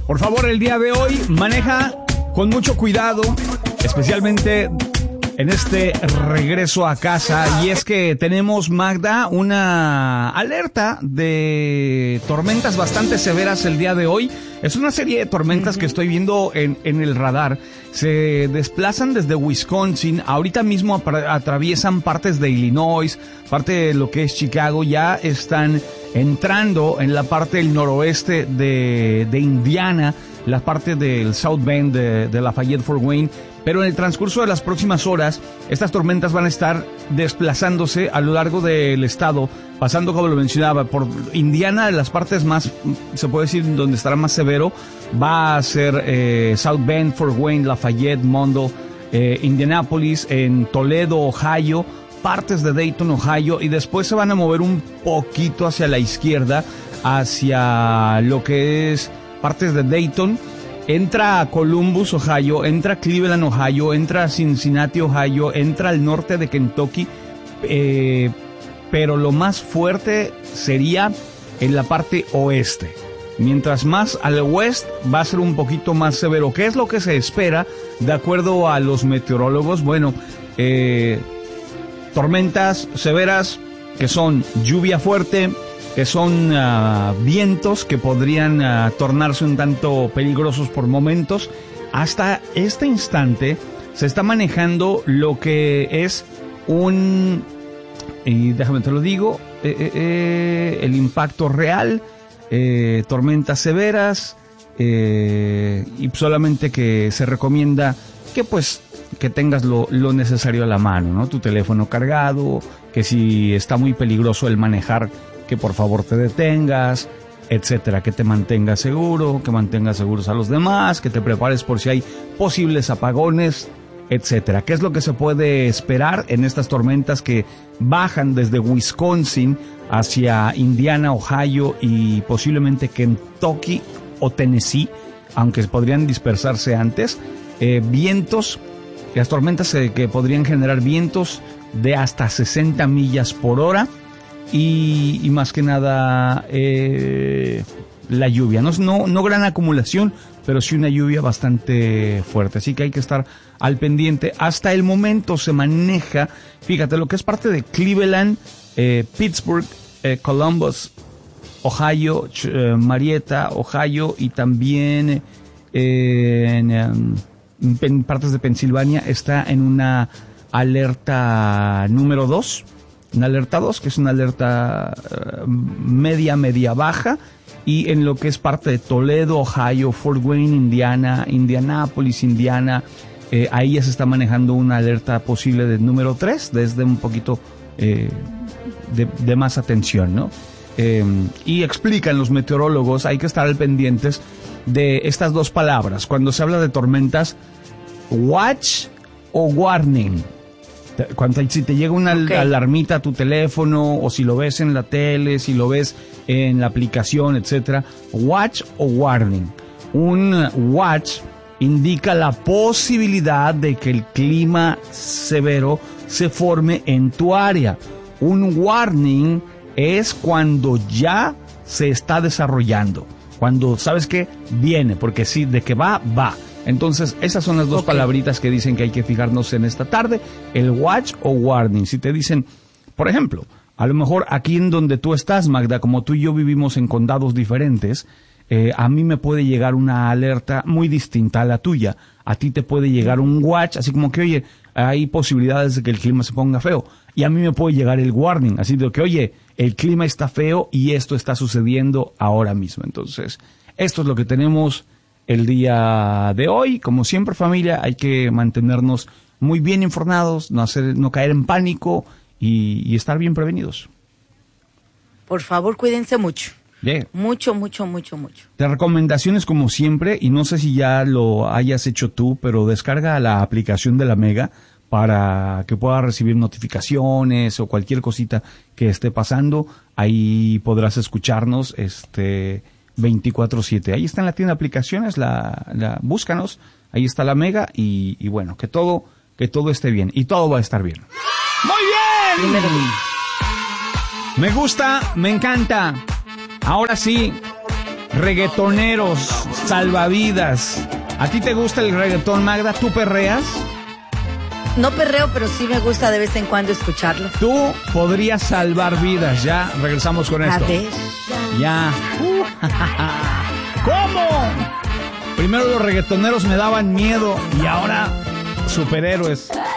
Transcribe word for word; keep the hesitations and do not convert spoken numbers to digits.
Por favor, el día de hoy maneja con mucho cuidado, especialmente en este regreso a casa. Y es que tenemos, Magda, una alerta de tormentas bastante severas el día de hoy. Es una serie de tormentas que estoy viendo en, en el radar. Se desplazan desde Wisconsin. Ahorita mismo atraviesan partes de Illinois, parte de lo que es Chicago. Ya están entrando en la parte del noroeste de, de Indiana, la parte del South Bend de, de Lafayette, Fort Wayne. Pero en el transcurso de las próximas horas, estas tormentas van a estar desplazándose a lo largo del estado, pasando, como lo mencionaba, por Indiana, las partes más, se puede decir, donde estará más severo, va a ser eh, South Bend, Fort Wayne, Lafayette, Mundell, eh, Indianapolis, en Toledo, Ohio, partes de Dayton, Ohio, y después se van a mover un poquito hacia la izquierda, hacia lo que es partes de Dayton. Entra a Columbus, Ohio, entra a Cleveland, Ohio, entra a Cincinnati, Ohio, entra al norte de Kentucky, eh, pero lo más fuerte sería en la parte oeste. Mientras más al oeste va a ser un poquito más severo. ¿Qué es lo que se espera de acuerdo a los meteorólogos? Bueno, eh, tormentas severas que son lluvia fuerte, que son uh, vientos que podrían uh, tornarse un tanto peligrosos por momentos. Hasta este instante se está manejando lo que es un, y déjame te lo digo, eh, eh, eh, el impacto real, eh, tormentas severas, eh, y solamente que se recomienda que pues que tengas lo, lo necesario a la mano, ¿no? Tu teléfono cargado, que si está muy peligroso el manejar, que por favor te detengas, etcétera, que te mantengas seguro, que mantengas seguros a los demás, que te prepares por si hay posibles apagones, etcétera. ¿Qué es lo que se puede esperar en estas tormentas que bajan desde Wisconsin hacia Indiana, Ohio y posiblemente Kentucky o Tennessee, aunque podrían dispersarse antes? Eh, vientos, las tormentas eh, que podrían generar vientos de hasta sesenta millas por hora. Y, y más que nada eh, la lluvia, no, no, no gran acumulación, pero sí una lluvia bastante fuerte, así que hay que estar al pendiente. Hasta el momento se maneja, fíjate, lo que es parte de Cleveland, eh, Pittsburgh, eh, Columbus, Ohio, eh, Marietta, Ohio, y también eh, en, en partes de Pensilvania está en una alerta número dos. Una alerta dos, que es una alerta uh, media, media baja, y en lo que es parte de Toledo, Ohio, Fort Wayne, Indiana, Indianapolis, Indiana, eh, ahí ya se está manejando una alerta posible de número tres, desde un poquito eh, de, de más atención, ¿no? Eh, y explican los meteorólogos, hay que estar al pendientes de estas dos palabras. Cuando se habla de tormentas, watch o warning. Cuando, si te llega una okay. alarmita a tu teléfono, o si lo ves en la tele, si lo ves en la aplicación, etcétera, watch o warning. Un watch indica la posibilidad de que el clima severo se forme en tu área. Un warning es cuando ya se está desarrollando, cuando sabes que viene, porque sí, de que va, va. Entonces, esas son las dos okay. palabritas que dicen que hay que fijarnos en esta tarde, el watch o warning. Si te dicen, por ejemplo, a lo mejor aquí en donde tú estás, Magda, como tú y yo vivimos en condados diferentes, eh, a mí me puede llegar una alerta muy distinta a la tuya. A ti te puede llegar un watch, así como que, oye, hay posibilidades de que el clima se ponga feo. Y a mí me puede llegar el warning, así de que, oye, el clima está feo y esto está sucediendo ahora mismo. Entonces, esto es lo que tenemos el día de hoy. Como siempre, familia, hay que mantenernos muy bien informados, no hacer, no caer en pánico y, y estar bien prevenidos. Por favor, cuídense mucho. Yeah. Mucho, mucho, mucho, mucho. De recomendaciones, como siempre, y no sé si ya lo hayas hecho tú, pero descarga la aplicación de la Mega para que puedas recibir notificaciones o cualquier cosita que esté pasando. Ahí podrás escucharnos, este... veinticuatro siete. Ahí está en la tienda de aplicaciones, la, la búscanos, ahí está la Mega y, y bueno, que todo, que todo esté bien y todo va a estar bien. ¡Muy bien! Me gusta, me encanta. Ahora sí, reggaetoneros, salvavidas. ¿A ti te gusta el reggaetón, Magda? ¿Tú perreas? No perreo, pero sí me gusta de vez en cuando escucharlo. Tú podrías salvar vidas. Ya regresamos con esto. A ver. Ya. ¿Cómo? Primero los reggaetoneros me daban miedo y ahora superhéroes.